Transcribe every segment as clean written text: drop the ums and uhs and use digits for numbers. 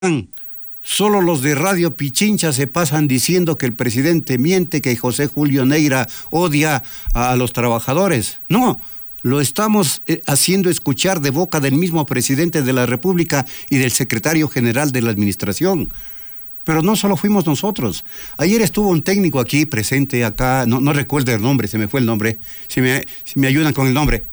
Solo los de Radio Pichincha se pasan diciendo que el presidente miente, que José Julio Neira odia a los trabajadores. No, lo estamos haciendo escuchar de boca del mismo presidente de la República y del secretario general de la Administración. Pero no solo fuimos nosotros. Ayer estuvo un técnico aquí presente, acá, no recuerdo el nombre, se me fue el nombre. Si me ayudan con el nombre.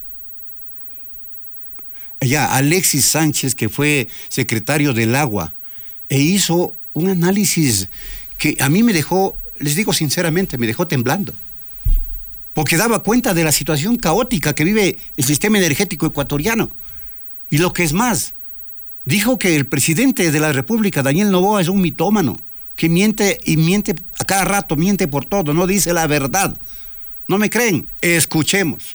Alexis Sánchez, que fue secretario del Agua, e hizo un análisis que a mí me dejó, les digo sinceramente, me dejó temblando. Porque daba cuenta de la situación caótica que vive el sistema energético ecuatoriano. Y lo que es más, dijo que el presidente de la República, Daniel Noboa, es un mitómano, que miente y miente a cada rato, miente por todo, no dice la verdad. ¿No me creen? Escuchemos.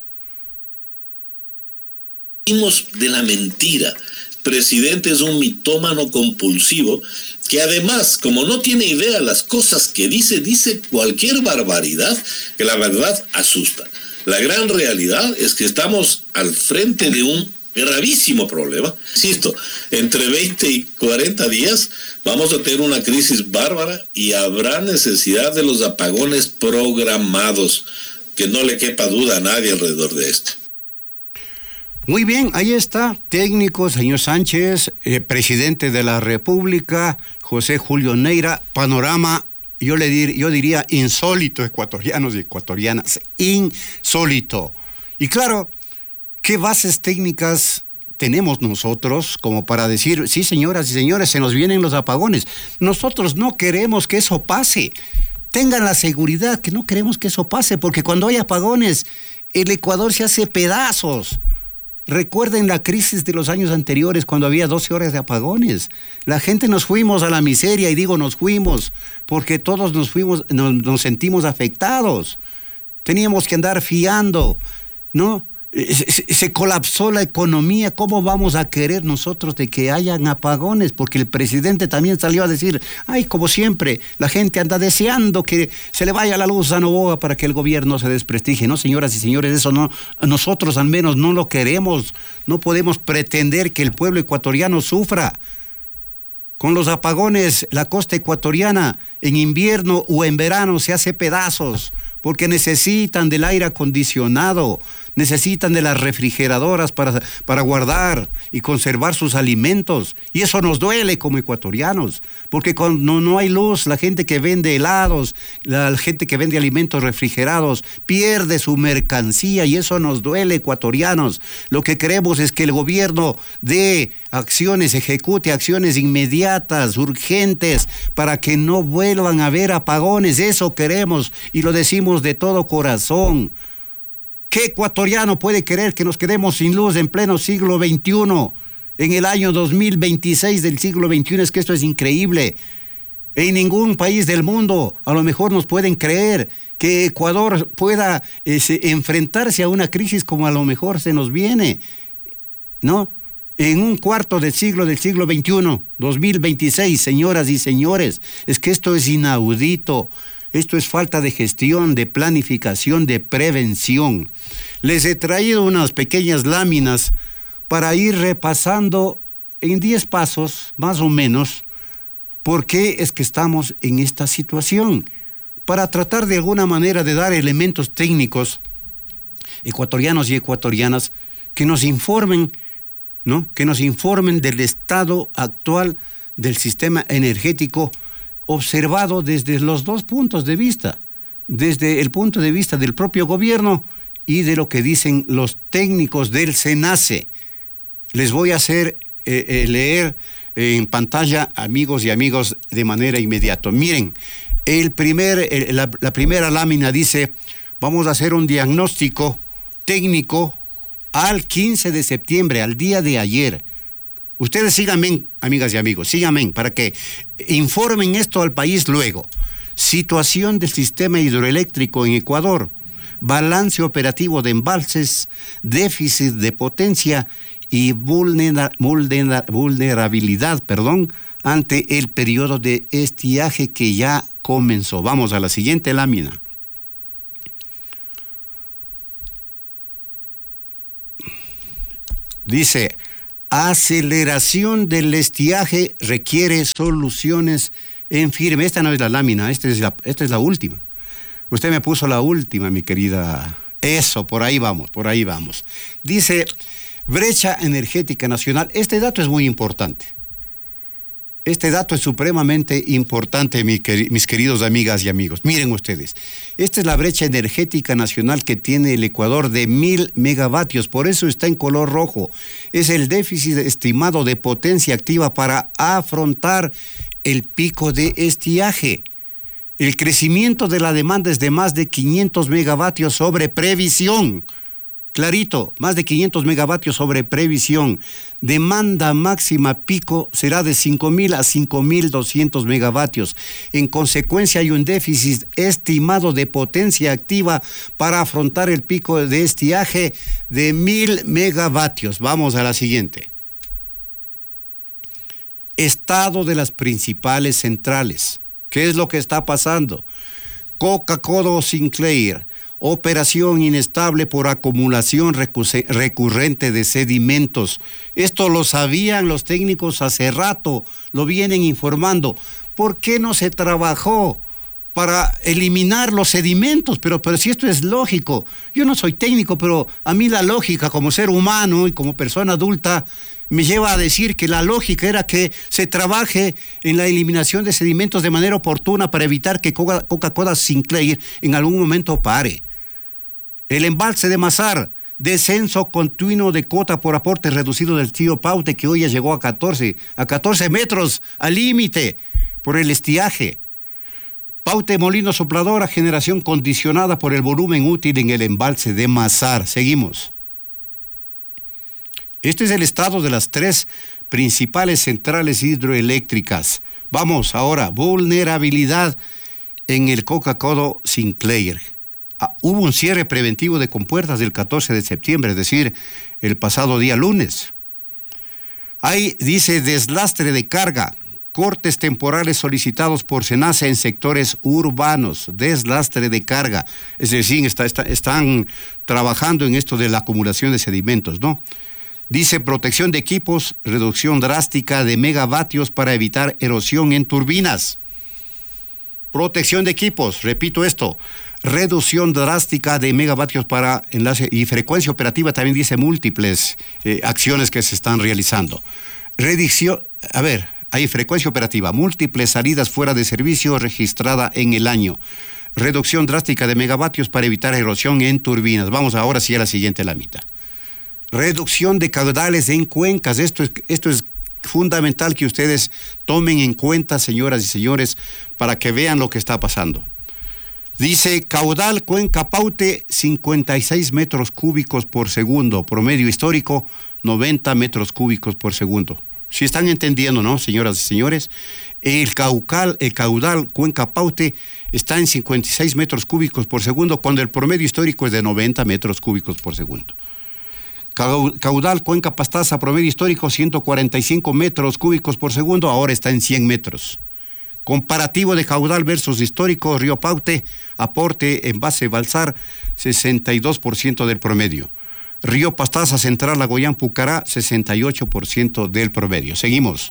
De la mentira. Presidente es un mitómano compulsivo que además, como no tiene idea de las cosas que dice cualquier barbaridad que la verdad asusta. La gran realidad es que estamos al frente de un gravísimo problema. Insisto, entre 20 y 40 días vamos a tener una crisis bárbara y habrá necesidad de los apagones programados, que no le quepa duda a nadie alrededor de esto. Muy bien, ahí está, técnico, señor Sánchez, presidente de la República, José Julio Neira, panorama, yo diría insólito, ecuatorianos y ecuatorianas, insólito. Y claro, ¿qué bases técnicas tenemos nosotros como para decir, sí, señoras y señores, se nos vienen los apagones? Nosotros no queremos que eso pase. Tengan la seguridad que no queremos que eso pase, porque cuando hay apagones, el Ecuador se hace pedazos. Recuerden la crisis de los años anteriores, cuando había 12 horas de apagones. La gente nos fuimos a la miseria, y digo nos fuimos, porque todos nos sentimos afectados. Teníamos que andar fiando, ¿no? Se colapsó la economía. ¿Cómo vamos a querer nosotros de que hayan apagones? Porque el presidente también salió a decir, ay, como siempre, la gente anda deseando que se le vaya la luz a Noboa para que el gobierno se desprestigie. No, señoras y señores, eso no, nosotros al menos no lo queremos. No podemos pretender que el pueblo ecuatoriano sufra. Con los apagones, la costa ecuatoriana en invierno o en verano se hace pedazos, porque necesitan del aire acondicionado, necesitan de las refrigeradoras para guardar y conservar sus alimentos. Y eso nos duele como ecuatorianos, porque cuando no hay luz, la gente que vende helados, la gente que vende alimentos refrigerados, pierde su mercancía, y eso nos duele, ecuatorianos. Lo que queremos es que el gobierno dé acciones, ejecute acciones inmediatas, urgentes, para que no vuelvan a haber apagones. Eso queremos, y lo decimos de todo corazón. ¿Qué ecuatoriano puede querer que nos quedemos sin luz en pleno siglo XXI? En el año 2026 del siglo XXI, es que esto es increíble. En ningún país del mundo a lo mejor nos pueden creer que Ecuador pueda enfrentarse a una crisis como a lo mejor se nos viene, ¿no? En un cuarto del siglo XXI, 2026, señoras y señores, es que esto es inaudito. Esto es falta de gestión, de planificación, de prevención. Les he traído unas pequeñas láminas para ir repasando en 10 pasos, más o menos, por qué es que estamos en esta situación, para tratar de alguna manera de dar elementos técnicos ecuatorianos y ecuatorianas que nos informen, ¿no? Que nos informen del estado actual del sistema energético, observado desde los dos puntos de vista, desde el punto de vista del propio gobierno y de lo que dicen los técnicos del SENACE. Les voy a hacer leer en pantalla, amigos y amigos, de manera inmediata. Miren, la primera lámina dice, vamos a hacer un diagnóstico técnico al 15 de septiembre, al día de ayer. Ustedes síganme, amigas y amigos, síganme para que informen esto al país luego. Situación del sistema hidroeléctrico en Ecuador, balance operativo de embalses, déficit de potencia y vulnerabilidad, ante el periodo de estiaje que ya comenzó. Vamos a la siguiente lámina. Dice, Aceleración del estiaje requiere soluciones en firme. Esta no es la lámina, esta es la última. Usted me puso la última, mi querida. Eso, por ahí vamos, por ahí vamos. Dice, brecha energética nacional. Este dato es muy importante. Este dato es supremamente importante, mis queridos amigas y amigos. Miren ustedes, esta es la brecha energética nacional que tiene el Ecuador de 1000 megavatios, por eso está en color rojo. Es el déficit estimado de potencia activa para afrontar el pico de estiaje. El crecimiento de la demanda es de más de 500 megavatios sobre previsión. Clarito, más de 500 megavatios sobre previsión. Demanda máxima pico será de 5.000 a 5.200 megavatios. En consecuencia, hay un déficit estimado de potencia activa para afrontar el pico de estiaje de 1000 megavatios. Vamos a la siguiente. Estado de las principales centrales. ¿Qué es lo que está pasando? Coca-Cola Sinclair. Operación inestable por acumulación recurrente de sedimentos. Esto lo sabían los técnicos hace rato, lo vienen informando. ¿Por qué no se trabajó para eliminar los sedimentos? Pero si esto es lógico. Yo no soy técnico, pero a mí la lógica como ser humano y como persona adulta me lleva a decir que la lógica era que se trabaje en la eliminación de sedimentos de manera oportuna para evitar que Coca-Cola Sinclair en algún momento pare. El embalse de Mazar, descenso continuo de cota por aporte reducido del río Paute, que hoy ya llegó a 14 metros al límite por el estiaje. Paute Molino Sopladora, generación condicionada por el volumen útil en el embalse de Mazar. Seguimos. Este es el estado de las 3 principales centrales hidroeléctricas. Vamos ahora, vulnerabilidad en el Coca-Cola Sinclair. Hubo un cierre preventivo de compuertas del 14 de septiembre, es decir, el pasado día lunes. Ahí dice deslastre de carga, cortes temporales solicitados por SENACE en sectores urbanos, deslastre de carga. Es decir, están trabajando en esto de la acumulación de sedimentos, ¿no? Dice protección de equipos, reducción drástica de megavatios para evitar erosión en turbinas. Protección de equipos, repito esto, reducción drástica de megavatios para enlace y frecuencia operativa, también dice múltiples acciones que se están realizando. Hay frecuencia operativa, múltiples salidas fuera de servicio registrada en el año. Reducción drástica de megavatios para evitar erosión en turbinas. Vamos ahora sí a la siguiente lámina. Reducción de caudales en cuencas. Esto es fundamental que ustedes tomen en cuenta, señoras y señores, para que vean lo que está pasando. Dice caudal Cuenca Paute 56 metros cúbicos por segundo, promedio histórico 90 metros cúbicos por segundo. Si están entendiendo, ¿no, señoras y señores? El caudal Cuenca Paute está en 56 metros cúbicos por segundo cuando el promedio histórico es de 90 metros cúbicos por segundo. Caudal Cuenca Pastaza, promedio histórico 145 metros cúbicos por segundo, ahora está en 100 metros. Comparativo de caudal versus histórico, Río Paute, aporte envase Balsar, 62% del promedio. Río Pastaza Central, Agoyán Pucará, 68% del promedio. Seguimos.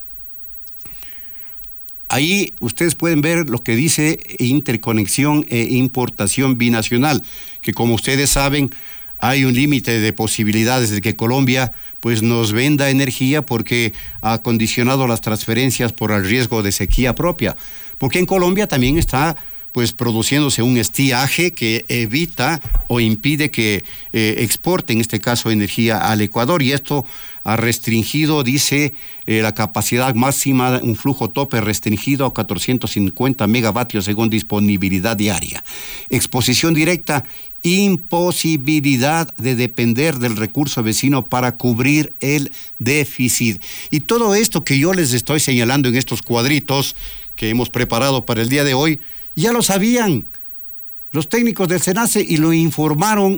Ahí ustedes pueden ver lo que dice interconexión e importación binacional, que como ustedes saben, hay un límite de posibilidades de que Colombia pues nos venda energía porque ha condicionado las transferencias por el riesgo de sequía propia. Porque en Colombia también está pues produciéndose un estiaje que evita o impide que exporte, en este caso, energía al Ecuador. Y esto ha restringido, dice, la capacidad máxima, un flujo tope restringido a 450 megavatios según disponibilidad diaria. Exposición directa, imposibilidad de depender del recurso vecino para cubrir el déficit. Y todo esto que yo les estoy señalando en estos cuadritos que hemos preparado para el día de hoy, ya lo sabían los técnicos del SENACE y lo informaron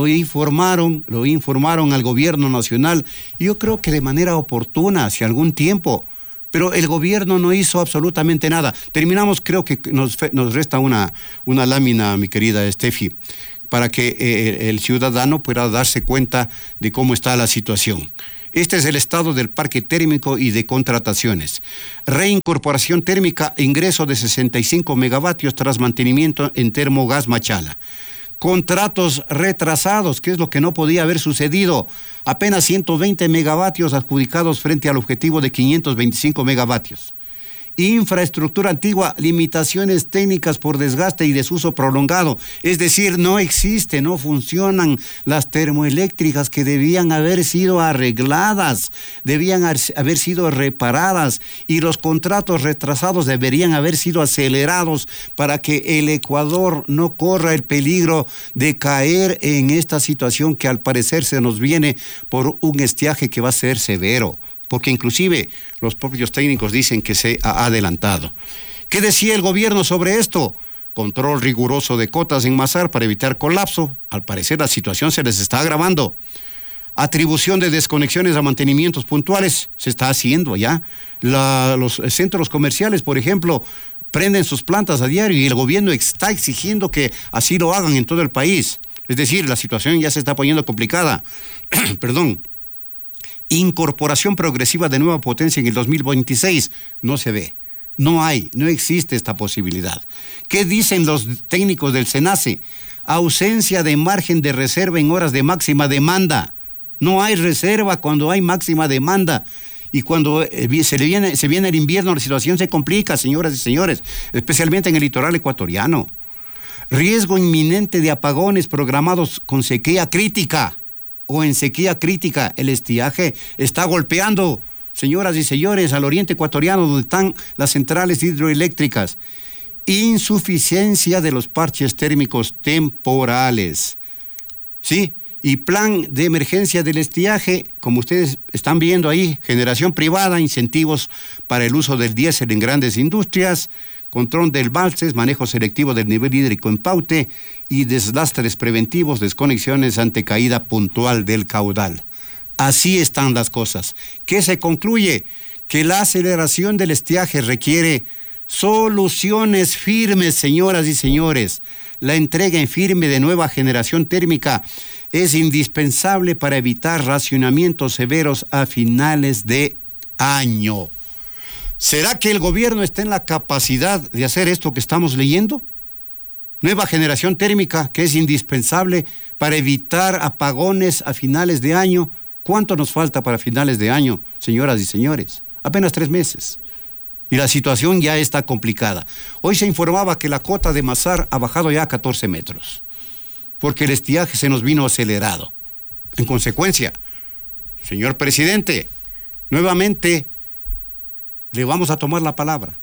al gobierno nacional. Y yo creo que de manera oportuna, hace algún tiempo, pero el gobierno no hizo absolutamente nada. Terminamos, creo que nos resta una lámina, mi querida Steffi, para que el ciudadano pueda darse cuenta de cómo está la situación. Este es el estado del parque térmico y de contrataciones. Reincorporación térmica, ingreso de 65 megavatios tras mantenimiento en Termogas Machala. Contratos retrasados, que es lo que no podía haber sucedido. Apenas 120 megavatios adjudicados frente al objetivo de 525 megavatios. Infraestructura antigua, limitaciones técnicas por desgaste y desuso prolongado. Es decir, no existe, no funcionan las termoeléctricas que debían haber sido arregladas, debían haber sido reparadas, y los contratos retrasados deberían haber sido acelerados para que el Ecuador no corra el peligro de caer en esta situación que al parecer se nos viene por un estiaje que va a ser severo, porque inclusive los propios técnicos dicen que se ha adelantado. ¿Qué decía el gobierno sobre esto? Control riguroso de cotas en Masar para evitar colapso. Al parecer la situación se les está agravando. Atribución de desconexiones a mantenimientos puntuales se está haciendo ya. Los centros comerciales, por ejemplo, prenden sus plantas a diario y el gobierno está exigiendo que así lo hagan en todo el país. Es decir, la situación ya se está poniendo complicada. Perdón. Incorporación progresiva de nueva potencia en el 2026, no se ve, no existe esta posibilidad. ¿Qué dicen los técnicos del SENACE? Ausencia de margen de reserva en horas de máxima demanda. No hay reserva cuando hay máxima demanda. Y cuando se viene el invierno, la situación se complica, señoras y señores, especialmente en el litoral ecuatoriano. Riesgo inminente de apagones programados con sequía crítica. O en sequía crítica, el estiaje está golpeando, señoras y señores, al oriente ecuatoriano donde están las centrales hidroeléctricas. Insuficiencia de los parches térmicos temporales. ¿Sí? Y plan de emergencia del estiaje, como ustedes están viendo ahí, generación privada, incentivos para el uso del diésel en grandes industrias, control del embalses, manejo selectivo del nivel hídrico en Paute y desastres preventivos, desconexiones ante caída puntual del caudal. Así están las cosas. ¿Qué se concluye? Que la aceleración del estiaje requiere soluciones firmes, señoras y señores. La entrega en firme de nueva generación térmica es indispensable para evitar racionamientos severos a finales de año. ¿Será que el gobierno está en la capacidad de hacer esto que estamos leyendo? Nueva generación térmica que es indispensable para evitar apagones a finales de año. ¿Cuánto nos falta para finales de año, señoras y señores? Apenas 3 meses. Y la situación ya está complicada. Hoy se informaba que la cota de Masar ha bajado ya a 14 metros, porque el estiaje se nos vino acelerado. En consecuencia, señor presidente, nuevamente le vamos a tomar la palabra.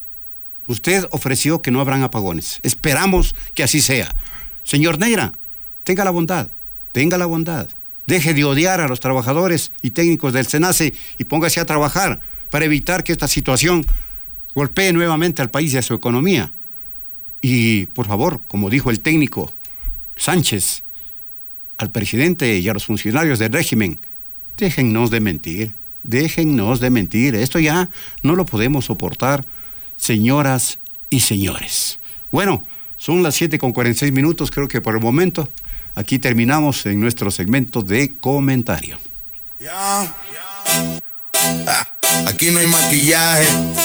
Usted ofreció que no habrán apagones. Esperamos que así sea. Señor Neira, tenga la bondad. Deje de odiar a los trabajadores y técnicos del SENACE y póngase a trabajar para evitar que esta situación golpee nuevamente al país y a su economía. Y, por favor, como dijo el técnico Sánchez, al presidente y a los funcionarios del régimen, déjennos de mentir. Esto ya no lo podemos soportar, señoras y señores. Bueno, son las 7:46, creo que por el momento. Aquí terminamos en nuestro segmento de comentario. Aquí no hay maquillaje.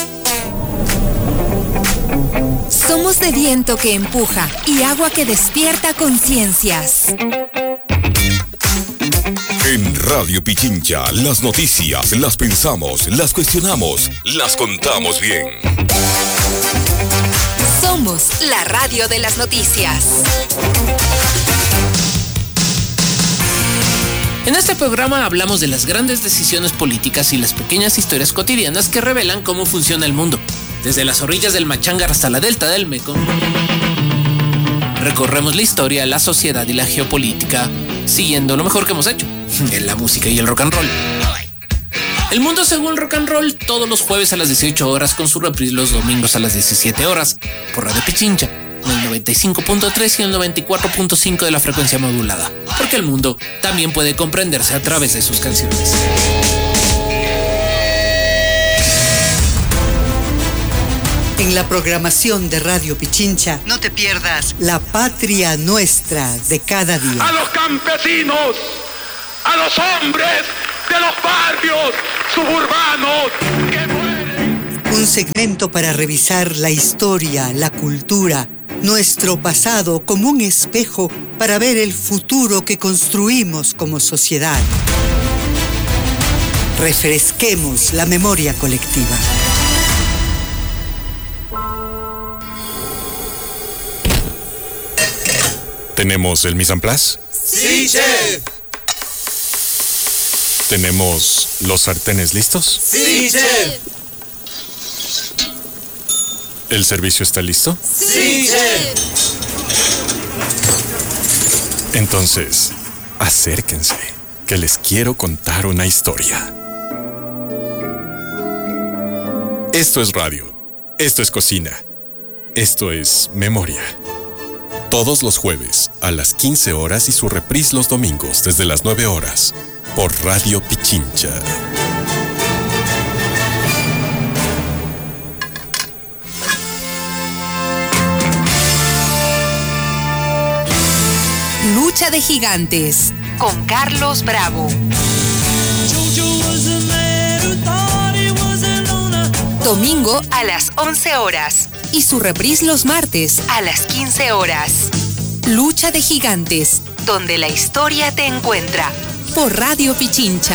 Somos de viento que empuja y agua que despierta conciencias. En Radio Pichincha, las noticias las pensamos, las cuestionamos, las contamos bien. Somos la radio de las noticias. En este programa hablamos de las grandes decisiones políticas y las pequeñas historias cotidianas que revelan cómo funciona el mundo. Desde las orillas del Machangar hasta la delta del Mekong, recorremos la historia, la sociedad y la geopolítica, siguiendo lo mejor que hemos hecho, en la música y el rock and roll. El mundo según rock and roll, todos los jueves a las 18 horas con su reprise los domingos a las 17 horas, por Radio Pichincha, en el 95.3 y el 94.5 de la frecuencia modulada, porque el mundo también puede comprenderse a través de sus canciones. En la programación de Radio Pichincha, no te pierdas La Patria Nuestra de cada día. A los campesinos, a los hombres de los barrios suburbanos que mueren. Un segmento para revisar la historia, la cultura, nuestro pasado como un espejo para ver el futuro que construimos como sociedad. Refresquemos la memoria colectiva. ¿Tenemos el mise en place? Sí, chef. ¿Tenemos los sartenes listos? Sí, chef. ¿El servicio está listo? Sí, chef. Entonces, acérquense, que les quiero contar una historia. Esto es radio. Esto es cocina. Esto es memoria. Todos los jueves a las 15 horas y su reprise los domingos desde las 9 horas por Radio Pichincha. Lucha de Gigantes con Carlos Bravo. Domingo a las 11 horas y su reprise los martes a las 15 horas. Lucha de Gigantes, donde la historia te encuentra por Radio Pichincha.